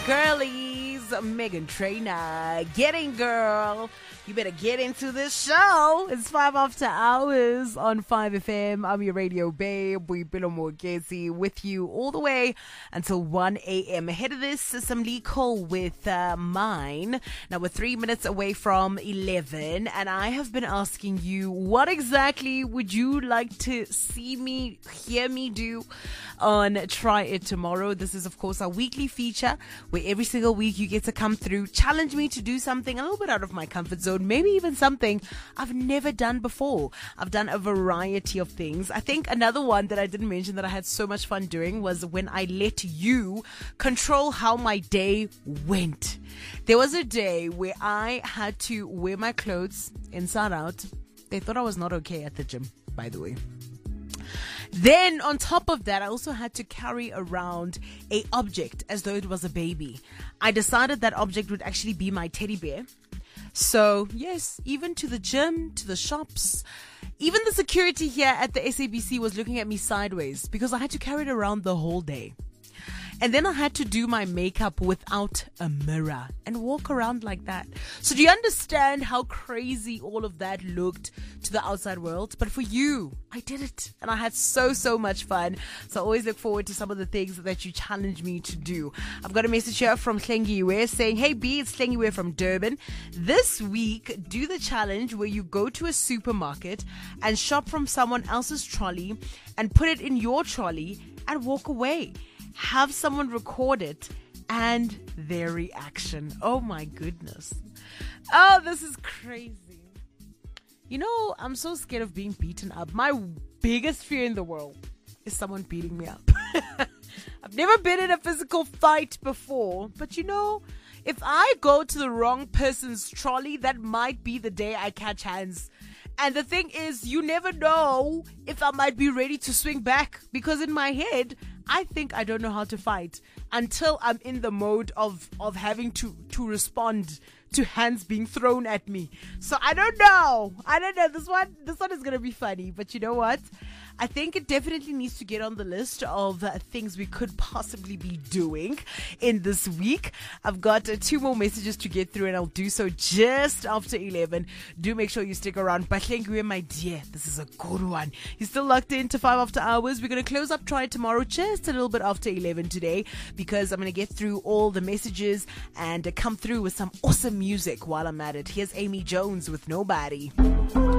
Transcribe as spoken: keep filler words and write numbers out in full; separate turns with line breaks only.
Girlies, Megan Trainor, getting girl. You better get into this show. It's five after hours on five F M. I'm your radio babe, Boipelo Mogesi, with you all the way until one a.m. Ahead of this, Assembly Call with uh, mine. Now we're three minutes away from eleven, and I have been asking you, what exactly would you like to see me, hear me do on Try It Tomorrow? This is, of course, our weekly feature where every single week you get to come through, challenge me to do something a little bit out of my comfort zone, maybe even something I've never done before. I've done a variety of things. I think another one that I didn't mention that I had so much fun doing was when I let you control how my day went. There was a day where I had to wear my clothes inside out. They thought I was not okay at the gym, by the way. Then on top of that, I also had to carry around a object as though it was a baby. I decided that object would actually be my teddy bear. So yes, even to the gym, to the shops, even the security here at the S A B C was looking at me sideways because I had to carry it around the whole day. And then I had to do my makeup without a mirror and walk around like that. So do you understand how crazy all of that looked to the outside world? But for you, I did it. And I had so, so much fun. So I always look forward to some of the things that you challenge me to do. I've got a message here from Hlengiwe saying, hey B, it's Hlengiwe from Durban. This week, do the challenge where you go to a supermarket and shop from someone else's trolley and put it in your trolley and walk away. Have someone record it and their reaction. Oh my goodness. Oh, this is crazy. You know, I'm so scared of being beaten up. My biggest fear in the world is someone beating me up. I've never been in a physical fight before, but you know, if I go to the wrong person's trolley, that might be the day I catch hands. And the thing is, you never know if I might be ready to swing back, because in my head, I think I don't know how to fight until I'm in the mode of, of having to, to respond to hands being thrown at me. So I don't know. I don't know. This one, this one is going to be funny. But you know what? I think it definitely needs to get on the list of uh, things we could possibly be doing in this week. I've got uh, two more messages to get through, and I'll do so just after eleven. Do make sure you stick around. But thank you, my dear. This is a good one. You're still locked into five after hours. We're going to close up Try It Tomorrow just a little bit after eleven today, because I'm going to get through all the messages and uh, come through with some awesome music while I'm at it. Here's Amy Jones with Nobody.